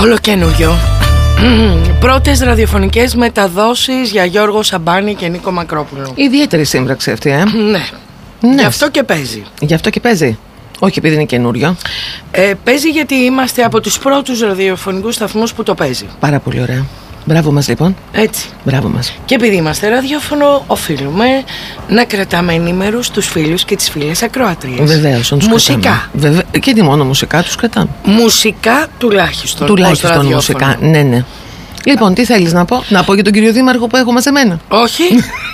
Ολοκαίνουργιο. Πρώτες ραδιοφωνικές μεταδόσεις για Γιώργο Σαμπάνη και Νίκο Μακρόπουλο. Ιδιαίτερη σύμπραξη αυτή, Ναι. Γι' αυτό και παίζει. Γι' αυτό και παίζει. Όχι επειδή είναι καινούριο. Παίζει γιατί είμαστε από τους πρώτους ραδιοφωνικούς σταθμούς που το παίζει. Πάρα πολύ ωραία. Μπράβο μας λοιπόν. Έτσι. Μπράβο μας. Και επειδή είμαστε ραδιόφωνο, οφείλουμε να κρατάμε ενήμερους τους φίλους και τις φίλες ακροατρίες. Βεβαίως. Μουσικά. Και τι μόνο μουσικά τους κρατάμε. Μουσικά τουλάχιστον. Τουλάχιστον μουσικά. Ναι. Λοιπόν, τι θέλεις να πω? Να πω για τον κύριο Δήμαρχο που έχω μαζεμένα? Όχι.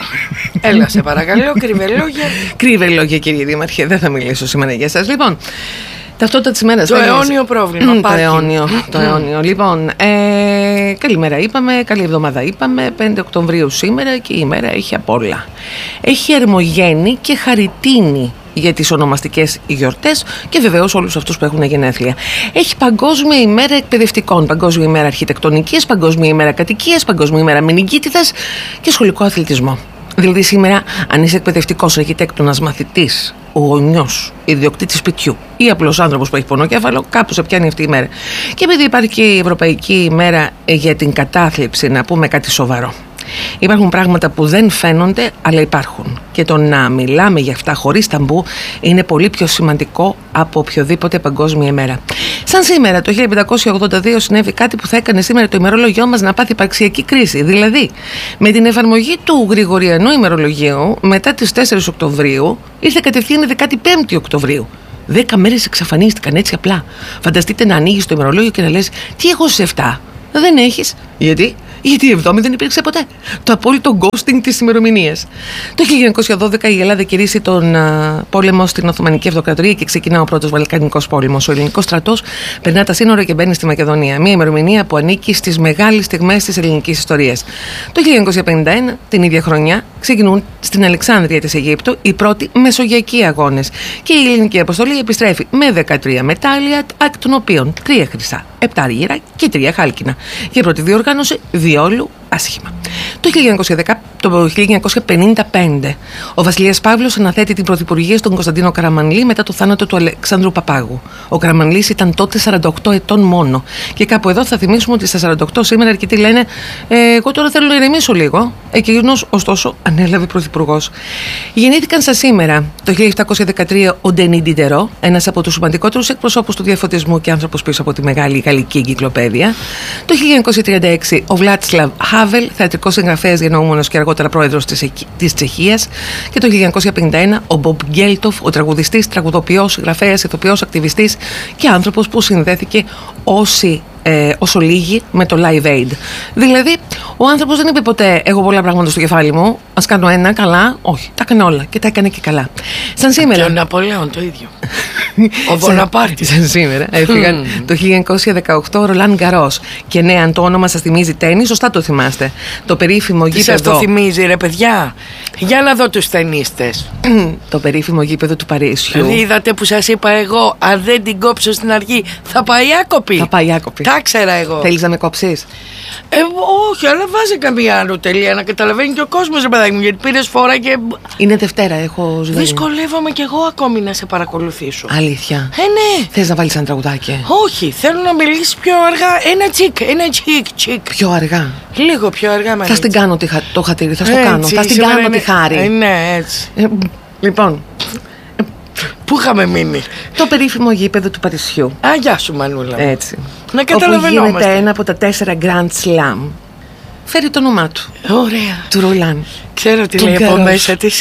Έλα σε παρακαλώ, κρύβε λόγια. Κρύβε λόγια, κύριε Δήμαρχε. Δεν θα μιλήσω σήμερα για εσάς. Λοιπόν, ταυτότητα της ημέρας. Το αιώνιο πρόβλημα. Το αιώνιο. Λοιπόν, καλημέρα είπαμε, καλή εβδομάδα είπαμε. 5 Οκτωβρίου σήμερα και η ημέρα έχει απ' όλα. Έχει Ερμογέννη και Χαριτίνη για τις ονομαστικές γιορτές και βεβαίως όλους αυτούς που έχουν γενέθλια. Έχει Παγκόσμια ημέρα εκπαιδευτικών, Παγκόσμια ημέρα αρχιτεκτονικής, Παγκόσμια ημέρα κατοικίας, Παγκόσμια ημέρα μηνυγκίτιδας και σχολικό αθλητισμό. Δηλαδή σήμερα, αν είσαι εκπαιδευτικός, αρχιτέκτονας, μαθητής, γονιός, ιδιοκτήτης σπιτιού ή απλός άνθρωπος που έχει πονοκέφαλο, κάπου σε πιάνει αυτή η μέρα. Και επειδή υπάρχει και η Ευρωπαϊκή ημέρα για την κατάθλιψη, να πούμε κάτι σοβαρό. Υπάρχουν πράγματα που δεν φαίνονται, αλλά υπάρχουν. Και το να μιλάμε για αυτά χωρίς ταμπού είναι πολύ πιο σημαντικό από οποιοδήποτε παγκόσμια ημέρα. Σαν σήμερα, το 1582, συνέβη κάτι που θα έκανε σήμερα το ημερολόγιό μας να πάθει υπαρξιακή κρίση. Δηλαδή, με την εφαρμογή του Γρηγοριανού ημερολογίου, μετά τις 4 Οκτωβρίου, ήρθε κατευθείαν 15 Οκτωβρίου. 10 μέρες εξαφανίστηκαν έτσι απλά. Φανταστείτε να ανοίγεις το ημερολόγιο και να λες: τι έχω στις 7? Δεν έχεις. Γιατί? Γιατί η 7η δεν υπήρξε ποτέ. Το απόλυτο ghosting της ημερομηνίας. Το 1912 η Ελλάδα κηρύσσει τον πόλεμο στην Οθωμανική Αυτοκρατορία και ξεκινά ο πρώτος Βαλκανικός πόλεμος. Ο ελληνικός στρατός περνά τα σύνορα και μπαίνει στη Μακεδονία. Μια ημερομηνία που ανήκει στις μεγάλες στιγμές της ελληνικής ιστορίας. Το 1951, την ίδια χρονιά, ξεκινούν στην Αλεξάνδρεια της Αιγύπτου οι πρώτοι μεσογειακοί αγώνες. Και η ελληνική αποστολή επιστρέφει με 13 μετάλλια, εκ των οποίων 3 χρυσά, 7 αργύρα και 3 χάλκινα. Για πρώτη διοργάνωση διόλου άσχημα. Το 1955 ο βασιλιάς Παύλος αναθέτει την πρωθυπουργία στον Κωνσταντίνο Καραμανλή μετά το θάνατο του Αλεξάνδρου Παπάγου. Ο Καραμανλής ήταν τότε 48 ετών μόνο. Και κάπου εδώ θα θυμίσουμε ότι στα 48 σήμερα αρκετοί λένε εγώ τώρα θέλω να ηρεμήσω λίγο. Εκείνος ωστόσο ανέλαβε πρωθυπουργός. Γεννήθηκαν στα σήμερα το 1713 ο Ντενί Ντιντερό, ένας από τους σημαντικότερους εκπροσώπους του διαφωτισμού και άνθρωπος πίσω από τη μεγάλη γαλλική εγκυκλοπαίδεια. Το 1936 ο Βλάτσλαβ Χάβελ, θεατρικός συγγραφέας, γεννόμενος και αργότερα πρόεδρος της Τσεχίας. Και το 1951 ο Μπομπ Γκέλτοφ, ο τραγουδιστής, τραγουδοποιός, συγγραφέας, ηθοποιός, ακτιβιστής και άνθρωπος που συνδέθηκε όσο λίγοι με το Live Aid. Δηλαδή, ο άνθρωπος δεν είπε ποτέ: έχω πολλά πράγματα στο κεφάλι μου, ας κάνω ένα καλά. Όχι, τα έκανε όλα και τα έκανε και καλά. Σαν σήμερα. Και ο Ναπολέον το ίδιο. Ο Βοναπάρτη. Σαν σήμερα έφυγαν το 1918 ο Ρολάν Γκαρός. Και ναι, αν το όνομα σας θυμίζει τένις, σωστά το θυμάστε. Το περίφημο γήπεδο. Τι σας το θυμίζει, ρε παιδιά? Για να δω τους ταινίστες. Το περίφημο γήπεδο του Παρίσιου. Είδατε που σας είπα εγώ, αν δεν την κόψω στην αρχή, θα πάει άκοπη. Θα πάει άκοπη. Τα ξέρα εγώ. Θέλεις να με κόψεις? Όχι, αλλά βάζε καμία άλλο τελεία να καταλαβαίνει και ο κόσμος, ρε παιδάκι μου, γιατί πήρες φορά και. Είναι Δευτέρα, έχω ζητήσει. Δυσκολεύομαι κι εγώ ακόμη να σε παρακολουθήσω. Αλήθεια? Ναι. Θες να βάλεις ένα τραγουδάκι? Όχι, θέλω να μιλήσεις πιο αργά. Ένα τσικ. Πιο αργά? Λίγο πιο αργά, θα στην κάνω το χατήρι, θα στο κάνω. Θα στην κάνω τη χάρη. Ναι, έτσι. Λοιπόν. Πού είχαμε μείνει? Το περίφημο γήπεδο του Παρισιού. Γεια σου, Μανούλα. Έτσι. Να καταλαβαίνόμαστε. Όπου γίνεται ένα από τα 4 Grand Slam. Φέρει το όνομά του. Ωραία. Του Ρολάν. Ξέρω τι λέει από μέσα της.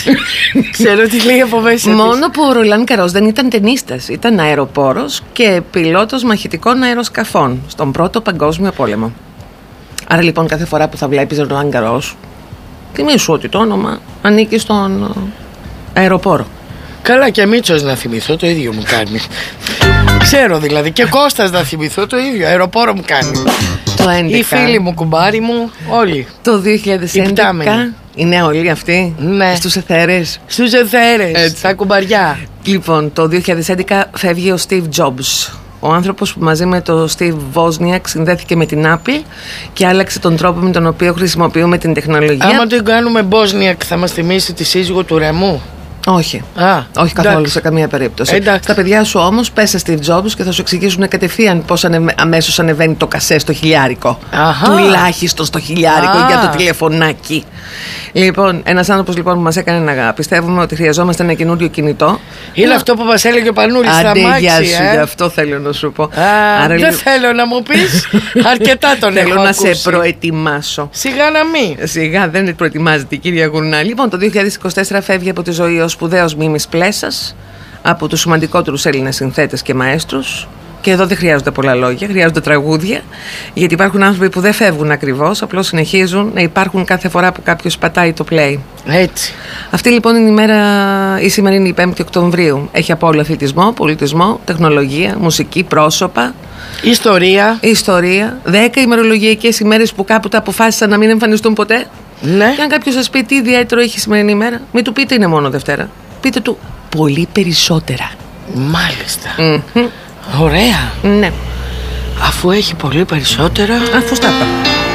Μόνο που ο Ρολάν Γκαρός δεν ήταν ταινίστας. Ήταν αεροπόρος και πιλότος μαχητικών αεροσκαφών στον Πρώτο Παγκόσμιο Πόλεμο. Άρα λοιπόν κάθε φορά που θα βλέπεις Ρολάν Γκαρός, θυμήσου ότι το όνομα ανήκει στον αεροπόρο. Καλά, και Μίτσος να θυμηθώ, το ίδιο μου κάνει. Ξέρω δηλαδή, και Κώστας να θυμηθώ, το ίδιο, αεροπόρο μου κάνει. Το 11. Οι φίλοι μου, κουμπάρι μου, όλοι. Το 2011 είναι όλοι αυτοί. Ναι. Στους εθέρες. Στους εθέρες, στα κουμπαριά. Λοιπόν, το 2011 φεύγει ο Steve Jobs. Ο άνθρωπος που μαζί με τον Steve Wozniak συνδέθηκε με την Apple και άλλαξε τον τρόπο με τον οποίο χρησιμοποιούμε την τεχνολογία. Άμα το κάνουμε Wozniak, θα μας θυμίσει τη σύζυγο του Ρεμού. Όχι. Όχι καθόλου, σε καμία περίπτωση. Εντάξει. Τα παιδιά σου όμως πες σε Steve Jobs και θα σου εξηγήσουν κατευθείαν πώς αμέσως ανεβαίνει το κασέ στο χιλιάρικο. Τουλάχιστον στο χιλιάρικο για το τηλεφωνάκι. Λοιπόν, ένας άνθρωπος λοιπόν που μας έκανε να πιστεύουμε ότι χρειαζόμαστε ένα καινούριο κινητό. Είναι αυτό που μας έλεγε ο Πανούλης στα μάξι. Γεια σου, γι' αυτό θέλω να σου πω. Δεν θέλω να μου πεις. Αρκετά τον έχω ακούσει. Θέλω να σε προετοιμάσω. Σιγά να μην. Σιγά δεν προετοιμάζεται η κυρία Γουρνά. Λοιπόν, το 2024 φεύγει από τη ζωή ο σπουδαίος Μίμης Πλέσας, από τους σημαντικότερους Έλληνες συνθέτες και μαέστρους. Και εδώ δεν χρειάζονται πολλά λόγια, χρειάζονται τραγούδια, γιατί υπάρχουν άνθρωποι που δεν φεύγουν ακριβώς, απλώς συνεχίζουν να υπάρχουν κάθε φορά που κάποιος πατάει το play. Έτσι. Αυτή λοιπόν είναι η σημερινή 5η Οκτωβρίου. Έχει από όλο αθλητισμό, πολιτισμό, τεχνολογία, μουσική, πρόσωπα. Ιστορία. 10 ημερολογιακές ημέρες που κάπου τα αποφάσισαν να μην εμφανιστούν ποτέ. Ναι. Και αν κάποιος σας πει τι ιδιαίτερο έχει η σημερινή ημέρα, μην του πείτε είναι μόνο Δευτέρα. Πείτε του πολύ περισσότερα. Μάλιστα. Ωραία. Ναι. Αφού έχει πολύ περισσότερα. Αφού στα είπα.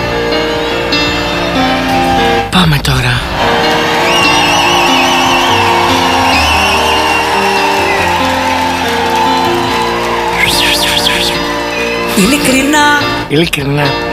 Πάμε τώρα. Ειλικρινά